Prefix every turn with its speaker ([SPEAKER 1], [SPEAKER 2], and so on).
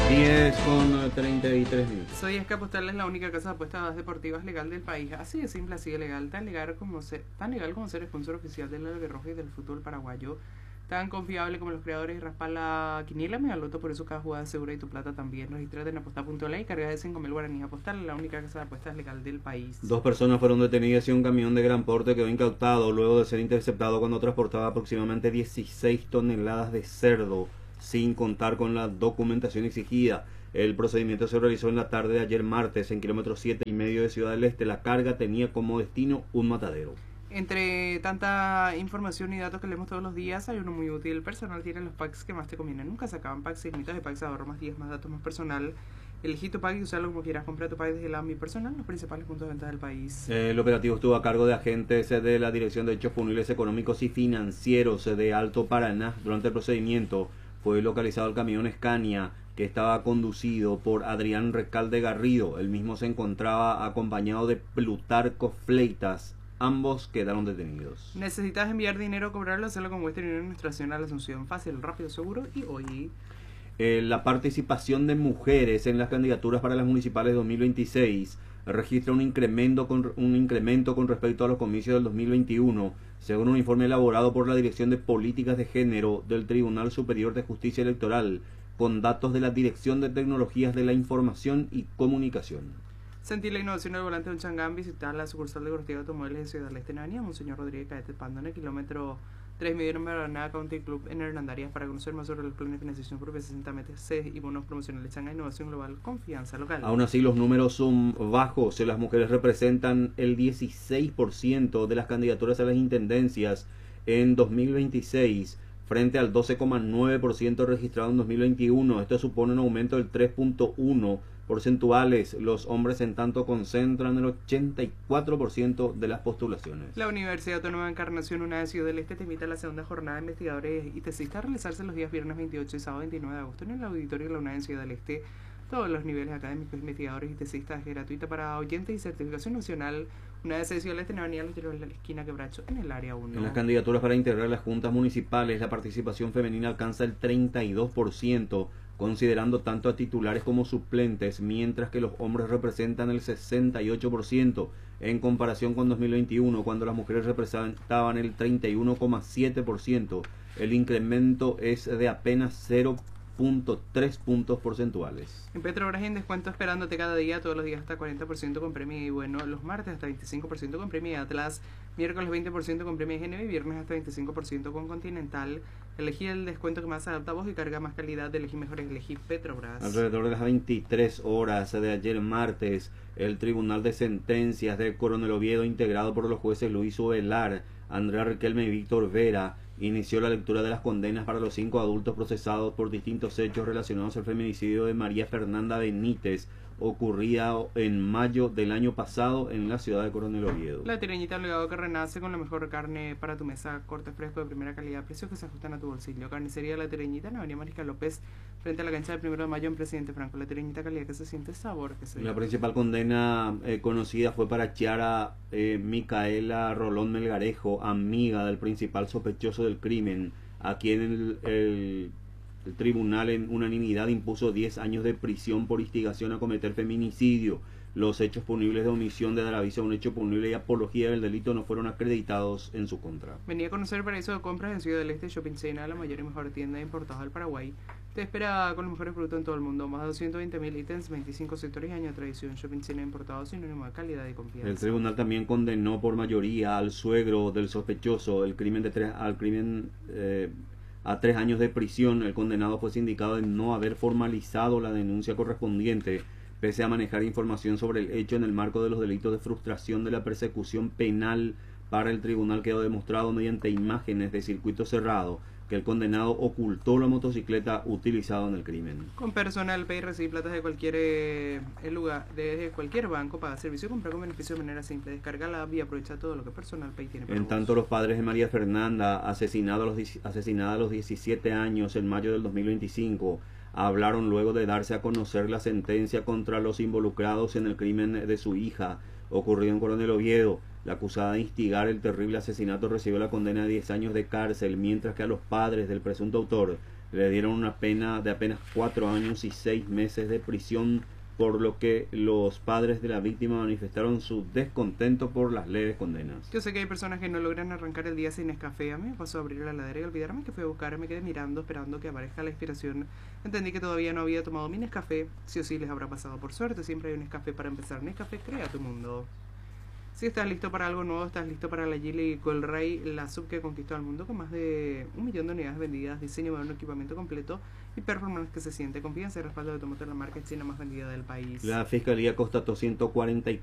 [SPEAKER 1] 10:33 minutos.
[SPEAKER 2] Soy Esca Postal, es la única casa de apuestas deportivas legal del país. Así de simple, así de legal, tan legal como ser sponsor oficial del Albirrojo y del fútbol paraguayo. Tan confiable como los creadores y raspar la quiniela Megaloto, por eso cada jugada es segura y tu plata también. Registrate en apostar.la y carga de 5.000 guaraníes. Apostar, la única casa de apuestas legal del país.
[SPEAKER 1] 2 personas fueron detenidas y un camión de gran porte quedó incautado luego de ser interceptado cuando transportaba aproximadamente 16 toneladas de cerdo sin contar con la documentación exigida. El procedimiento se realizó en la tarde de ayer martes en kilómetro 7,5 de Ciudad del Este. La carga tenía como destino un matadero.
[SPEAKER 2] Entre tanta información y datos que leemos todos los días, hay uno muy útil. El personal tiene los packs que más te convienen. Nunca se acaban packs infinitos de packs de ahorro, más 10, más datos, más personal. Elegí tu pack y usarlo como quieras. Compra tu pack desde la Mi Personal, los principales puntos de venta del país.
[SPEAKER 1] El operativo estuvo a cargo de agentes de la Dirección de Hechos Punibles Económicos y Financieros de Alto Paraná. Durante el procedimiento fue localizado el camión Scania que estaba conducido por Adrián Recalde Garrido. El mismo se encontraba acompañado de Plutarco Fleitas. Ambos quedaron detenidos.
[SPEAKER 2] ¿Necesitas enviar dinero o cobrarlo? Hacerlo con Western Union, nuestra nacional Asunción. Fácil, rápido, seguro y hoy.
[SPEAKER 1] La participación de mujeres en las candidaturas para las municipales 2026 registra un incremento con respecto a los comicios del 2021, según un informe elaborado por la Dirección de Políticas de Género del Tribunal Superior de Justicia Electoral, con datos de la Dirección de Tecnologías de la Información y Comunicación.
[SPEAKER 2] Sentir la innovación al volante de un Changán, visitar la sucursal de Cortiga Automóviles de Ciudad del Este en Avenida Monseñor Rodríguez Caete Pando en el kilómetro 3,5 en Maraná County Club en Hernandarias para conocer más sobre los planes de financiación propia 60 meses y bonos promocionales. Changán, innovación global, confianza local.
[SPEAKER 1] Aún así los números son bajos. Las mujeres representan el 16% de las candidaturas a las intendencias en 2026 frente al 12,9% registrado en 2021. Esto supone un aumento del 3,1 porcentuales. Los hombres en tanto concentran el 84% de las postulaciones.
[SPEAKER 2] La Universidad Autónoma de Encarnación, una de Ciudad del Este, te invita a la segunda jornada de investigadores y tesistas a realizarse los días viernes 28 y sábado 29 de agosto en el auditorio de la UNAD en Ciudad del Este. Todos los niveles académicos, investigadores y tesistas, es gratuita para oyentes y certificación nacional. Una de Ciudad del Este en Avenida Los Tiros de la esquina Quebracho en el área 1.
[SPEAKER 1] En las candidaturas para integrar las juntas municipales, la participación femenina alcanza el 32%, considerando tanto a titulares como suplentes, mientras que los hombres representan el 68% en comparación con 2021, cuando las mujeres representaban el 31,7%. El incremento es de apenas 0,3 puntos porcentuales.
[SPEAKER 2] En Petrobras en descuento esperándote cada día, todos los días hasta 40% con premio y bueno, los martes hasta 25% con premio de Atlas, miércoles 20% con premio de GNB y viernes hasta 25% con Continental. Elegí el descuento que más se adapta a vos y carga más calidad. Elegí mejor, elegí Petrobras.
[SPEAKER 1] Alrededor de las 23 horas de ayer martes, el Tribunal de Sentencias de Coronel Oviedo, integrado por los jueces Luis Ovelar, Andrea Riquelme y Víctor Vera, inició la lectura de las condenas para los 5 adultos procesados por distintos hechos relacionados al feminicidio de María Fernanda Benítez, ocurrida en mayo del año pasado en la ciudad de Coronel Oviedo.
[SPEAKER 2] La Tireñita, un legado que renace con la mejor carne para tu mesa, corte fresco de primera calidad, precios que se ajustan a tu bolsillo. Carnicería La Tireñita en Avenida Mariscal López, frente a la cancha del 1 de mayo en Presidente Franco. La Tireñita, calidad que se siente, sabor que se
[SPEAKER 1] La principal condena conocida fue para Chiara Micaela Rolón Melgarejo, amiga del principal sospechoso del crimen, a quien el tribunal en unanimidad impuso 10 años de prisión por instigación a cometer feminicidio. Los hechos punibles de omisión de dar aviso a un hecho punible y apología del delito no fueron acreditados en su contra.
[SPEAKER 2] Venía a conocer el paraíso de compras en Ciudad del Este, Shopping Cena, la mayor y mejor tienda de importados del Paraguay. Te espera con los mejores productos en todo el mundo, más de 220.000 ítems, 25 sectores y años de tradición. Shopping Cena importados, sinónimo de calidad y confianza.
[SPEAKER 1] El tribunal también condenó por mayoría al suegro del sospechoso a 3 años de prisión. El condenado fue sindicado de no haber formalizado la denuncia correspondiente, pese a manejar información sobre el hecho en el marco de los delitos de frustración de la persecución penal. Para el tribunal quedó demostrado mediante imágenes de circuito cerrado que el condenado ocultó la motocicleta utilizada en el crimen.
[SPEAKER 2] Con Personal Pay recibir plata de cualquier lugar, desde cualquier banco, paga servicio y comprar con beneficio de manera simple. Descarga la app y aprovecha todo lo que Personal Pay tiene para
[SPEAKER 1] En
[SPEAKER 2] vos.
[SPEAKER 1] tanto, los padres de María Fernanda, asesinada a los 17 años en mayo del 2025, hablaron luego de darse a conocer la sentencia contra los involucrados en el crimen de su hija, ocurrido en Coronel Oviedo. La acusada de instigar el terrible asesinato recibió la condena de 10 años de cárcel, mientras que a los padres del presunto autor Le dieron una pena de apenas 4 años y 6 meses de prisión, por lo que los padres de la víctima manifestaron su descontento por las leves condenas.
[SPEAKER 2] Yo sé que hay personas que no logran arrancar el día sin Nescafé. A mí me pasó a abrir la heladera y olvidarme que fui a buscar, me quedé mirando, esperando que aparezca la inspiración. Entendí que todavía no había tomado mi Nescafé. Sí o sí les habrá pasado. Por suerte siempre hay un Nescafé para empezar. Nescafé crea tu mundo. Si estás listo para algo nuevo, estás listo para la Geely Golray, la sub que conquistó al mundo con más de 1 millón de unidades vendidas, diseño de un equipamiento completo y performance que se siente. Confianza y respaldo de tu motor, la marca china más vendida del país.
[SPEAKER 1] La fiscalía constató 144